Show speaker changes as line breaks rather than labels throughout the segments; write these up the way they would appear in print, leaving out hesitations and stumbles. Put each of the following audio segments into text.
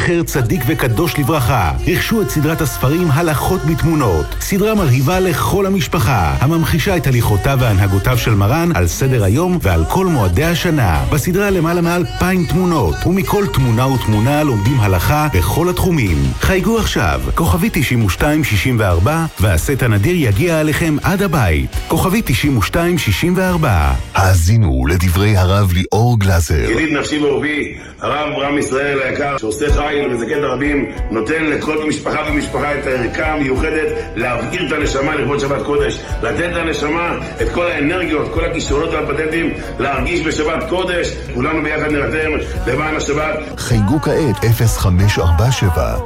זכר צדיק וקדוש לברכה. רכשו את סדרת הספרים הלכות בתמונות. סדרה מרהיבה לכל המשפחה, הממחישה את הליכותיו והנהגותיו של מרן על סדר היום ועל כל מועדי השנה. בסדרה למעלה מ2,000 תמונות, ומכל תמונה ותמונה לומדים הלכה בכל התחומים. חייגו עכשיו, כוכבי 9264, והסט הנדיר יגיע עליכם עד הבית. כוכבי 9264.
האזינו לדברי הרב ליאור גלזר.
ידיד נפשי ואהובי, הרב אברהם ישראל היקר, שעושה חיל ומזכה את הרבים, נותן לכל משפחה ומשפחה את הערכה המיוחדת להבעיר את הנשמה לכבוד שבת קודש, לתת לנשמה את כל האנרגיות, כל הכישרונות והפטנטים, להרגיש בשבת קודש. כולנו ביחד נרתם למען השבת.
חייגו כעת 0547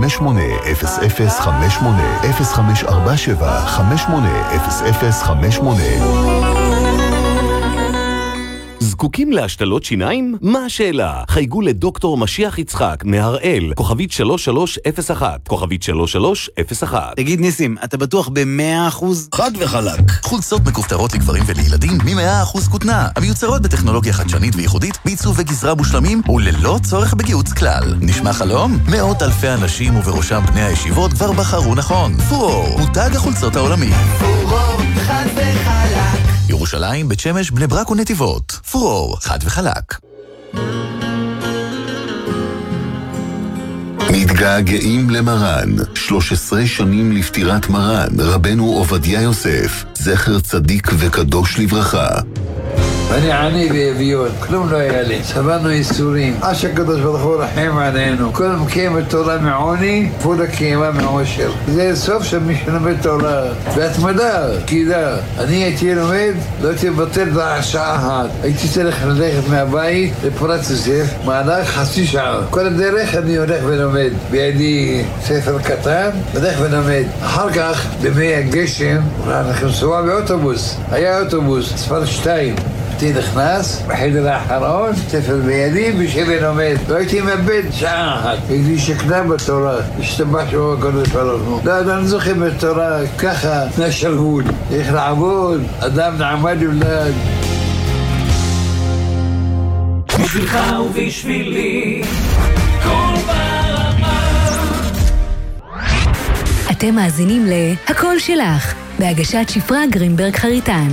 580058 0547 580058.
זקוקים להשתלות שיניים? מה השאלה? חייגו לדוקטור משיח יצחק מהראל, כוכבית 3301, כוכבית 3301.
תגיד ניסים, אתה בטוח ב100%?
חד וחלק. חולצות מכופתרות לגברים ולילדים מ100% כותנה, המיוצרות בטכנולוגיה חדשנית וייחודית, בעיצוב וגזרה מושלמים וללא צורך בגיהוץ כלל. נשמע חלום? מאות אלפי אנשים ובראשם בני הישיבות כבר בחרו נכון. פורור, מותג החולצות העולמי.
פורור, חד וחלק.
ירושלים, בית שמש, בני ברק ונתיבות. פורור, חד וחלק.
מתגעגעים למרן. 13 שנים לפטירת מרן, רבנו עובדיה יוסף, זכר צדיק וקדוש לברכה.
אני עני ואביון, כלום לא היה לי, סבלנו ייסורים, עד שהקדוש ברוך הוא רחם עלינו. כל מקיים התורה מעוני, פולה קיימה מעושר. זה סוף של מי שלומד תורה, והתמדה, קידה. אני הייתי לומד, לא הייתי מבטל שעה אחת. הייתי צריך ללכת מהבית לפורת יוסף, מהלך חצי שעה. כל הדרך אני הולך ולומד. בידי ספר קטן, הולך ולומד. אחר כך, במי הגשם, אנחנו נסוע באוטובוס. היה אוטובוס, ספר 2. הייתי נכנס בחדר האחרון, ספר בידי בשביל לומד. לא הייתי מאבד שעה אחת. הייתי שקנה בתורה, השתבח שהוא הקודש ברוך הוא. לא, אני זוכר בתורה ככה, נשלהוד. איך לעבוד, אדם נעמד ולד.
בשבילך ובשבילי, כל ברמה.
אתם מאזינים ל"הכל שלך", בהגשת שפרה גרינברג חריטן.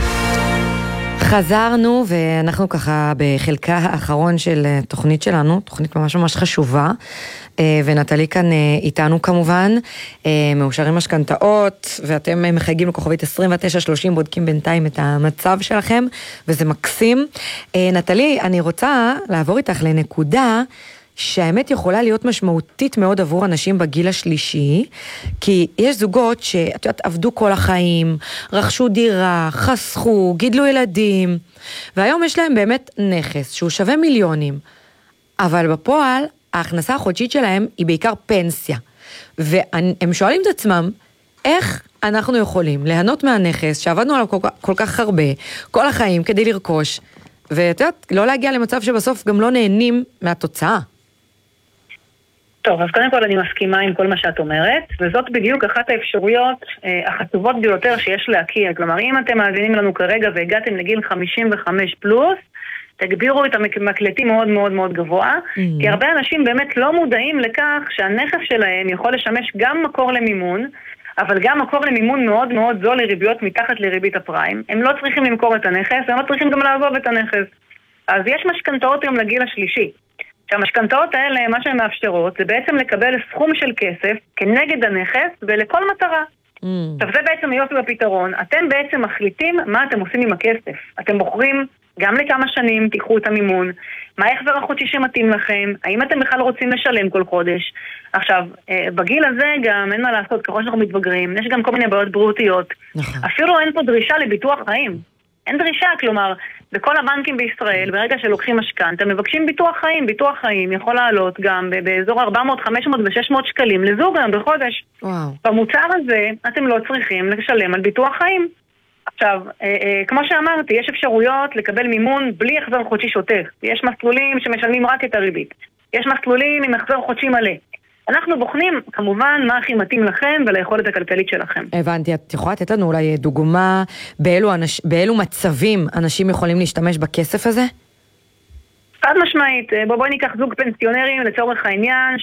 חזרנו, ואנחנו ככה בחלקה האחרון של תוכנית שלנו, תוכנית ממש ממש חשובה, ונטלי כאן איתנו כמובן, מאושרים משכנתאות, ואתם מחייגים לכוכבית 2930, בודקים בינתיים את המצב שלכם, וזה מקסים. נטלי, אני רוצה לעבור איתך לנקודה, שהאמת יכולה להיות משמעותית מאוד עבור אנשים בגיל השלישי, כי יש זוגות שאת יודעת, עבדו כל החיים, רכשו דירה, חסכו, גידלו ילדים, והיום יש להם באמת נכס שהוא שווה מיליונים, אבל בפועל ההכנסה החודשית שלהם היא בעיקר פנסיה, והם שואלים את עצמם, איך אנחנו יכולים ליהנות מהנכס שעבדנו עליו כל כך הרבה, כל החיים כדי לרכוש, ואת יודעת, לא להגיע למצב שבסוף גם לא נהנים מהתוצאה.
טוב, אז קודם כל אני מסכימה עם כל מה שאת אומרת, וזאת בדיוק אחת האפשרויות החשובות ביותר שיש להכיר. כלומר, אם אתם מאזינים לנו כרגע והגעתם לגיל 55 פלוס, תגבירו את המקלטים מאוד מאוד מאוד גבוה, כי הרבה אנשים באמת לא מודעים לכך שהנכס שלהם יכול לשמש גם מקור למימון, אבל גם מקור למימון מאוד מאוד זול לריביות מתחת לריבית הפריים. הם לא צריכים למכור את הנכס, הם לא צריכים גם לעזוב את הנכס. אז יש משכנתאות היום לגיל השלישי. שהמשכנתאות האלה, מה שהן מאפשרות, זה בעצם לקבל סכום של כסף כנגד הנכס ולכל מטרה. עכשיו זה בעצם היופי בפתרון. אתם בעצם מחליטים מה אתם עושים עם הכסף. אתם בוחרים גם לכמה שנים, תיקחו את המימון, מה ההחזר החודשי שמתאים לכם, האם אתם בכלל רוצים לשלם כל חודש. עכשיו, בגיל הזה גם אין מה לעשות, ככל שאנחנו מתבגרים, יש גם כל מיני בעיות בריאותיות. אפילו אין פה דרישה לביטוח חיים. אין דרישה, כלומר, בכל הבנקים בישראל, ברגע שלוקחים משכנתא, מבקשים ביטוח חיים. ביטוח חיים יכול לעלות גם באזור 400, 500 ו-600 שקלים לזוג גם בחודש. במוצר הזה אתם לא צריכים לשלם על ביטוח חיים. עכשיו, כמו שאמרתי, יש אפשרויות לקבל מימון בלי החזר חודשי שוטף. יש מסלולים שמשלמים רק את הריבית. יש מסלולים עם החזר חודשי מלא. אנחנו בוחנים, כמובן, מה הכי מתאים לכם וליכולת הכלכלית שלכם.
הבנתי, את יכולה לתת לנו אולי דוגמה באילו מצבים אנשים יכולים להשתמש בכסף הזה?
חד משמעית, בואי ניקח זוג פנסיונרים לצורך העניין,